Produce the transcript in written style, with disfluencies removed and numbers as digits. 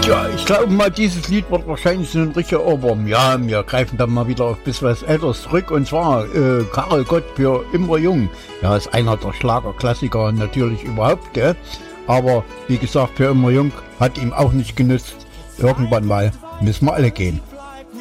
Ja, ich glaube mal, dieses Lied wird wahrscheinlich so ein richtiger Ohrwurm. Ja, wir greifen dann mal wieder auf ein bisschen was Älteres zurück. Und zwar Karel Gott für Immer Jung. Ja, ist einer der Schlagerklassiker natürlich überhaupt, gell? Aber wie gesagt, für Immer Jung hat ihm auch nicht genützt. Irgendwann mal müssen wir alle gehen.